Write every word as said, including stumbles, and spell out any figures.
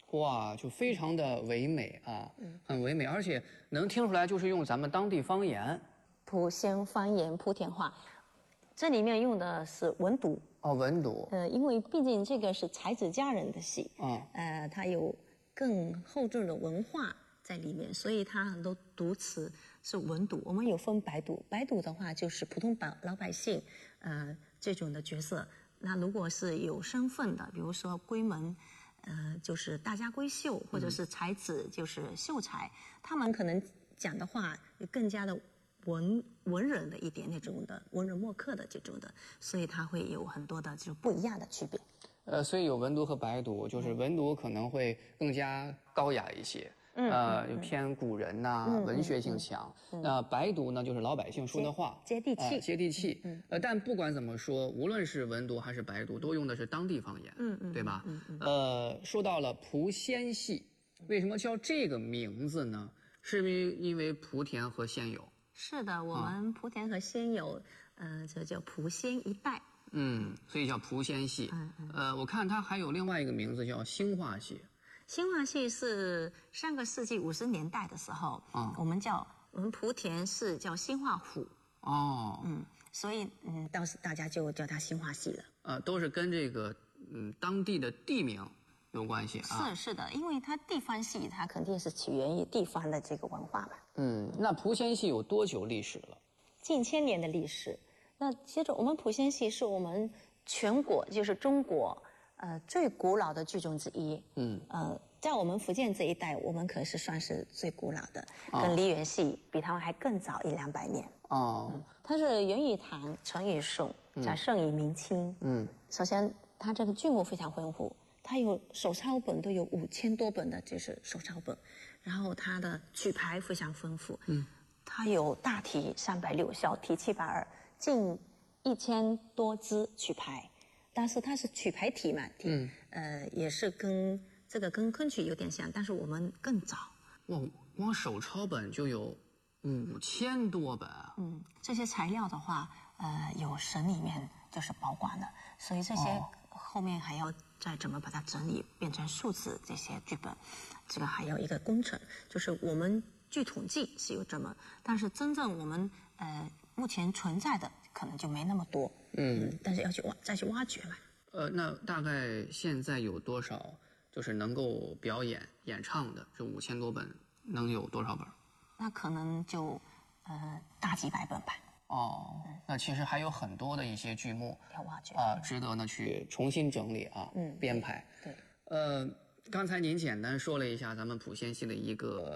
哇，就非常的唯美啊，嗯、很唯美，而且能听出来就是用咱们当地方言， 莆仙方言莆田话，这里面用的是文读。 哦，文读。 呃，因为毕竟这个是才子佳人的戏， 啊、 嗯，呃，它有更厚重的文化在里面，所以它很多读词是文读。我们有分白读，白读的话就是普通百老百姓，呃，这种的角色。那如果是有身份的，比如说闺门。呃，就是大家闺秀，或者是才子，就是秀才，他们可能讲的话更加的文文人的一点那种的文人墨客的这种的，所以它会有很多的这种不一样的区别。 呃，所以有文读和白读，就是文读可能会更加高雅一些。嗯、呃，就偏古人呐、啊嗯，文学性强。那、嗯呃、白读呢，就是老百姓说的话， 接地气，呃、 接地气。嗯，呃，但不管怎么说，无论是文读还是白读，都用的是当地方言，嗯嗯，对吧？嗯嗯。呃，说到了莆仙戏，为什么叫这个名字呢？是因为因为莆田和仙游。 是的，我们莆田和仙游，呃，这叫莆仙一带。 嗯，所以叫莆仙戏。嗯嗯。呃，我看它还有另外一个名字叫兴化戏。 兴化戏是上个世纪五十年代的时候，嗯，我们叫我们莆田市叫兴化府哦， 嗯，所以嗯，当时大家就叫它兴化戏了。 呃，都是跟这个嗯当地的地名有关系啊。 是是的，因为它地方戏，它肯定是起源于地方的这个文化嘛。 嗯，那莆仙戏有多久历史了？ 近千年的历史。那接着，我们莆仙戏是我们全国，就是中国。呃，最古老的剧种之一，嗯，呃，在我们福建这一带，我们可是算是最古老的，哦、跟梨园戏比他们还更早一两百年。 哦、 嗯，它是元与唐，陈与宋，加盛与明清。嗯，首先它这个剧目非常丰富，它有手抄本都有五千多本的，就是手抄本，然后它的曲牌非常丰富。嗯，它有大题三百六，小题七百二，近一千多支曲牌。但是它是曲牌体嘛，体嗯，呃，也是跟这个跟昆曲有点像，但是我们更早。 哇，光手抄本就有五千多本。 嗯，这些材料的话，呃，有省里面就是保管的，所以这些后面还要再怎么把它整理变成数字这些剧本，这个还有一个工程，就是我们据统计是有这么，但是真正我们呃目前存在的。可能就没那么多，嗯，但是要去挖再去挖掘嘛。 呃，那大概现在有多少就是能够表演演唱的？这五千多本能有多少本？ 那可能就呃大几百本吧。 哦，嗯、那其实还有很多的一些剧目要挖掘啊、呃，值得呢去重新整理啊，嗯，编排。 对， 呃，刚才您简单说了一下咱们莆仙戏的一个。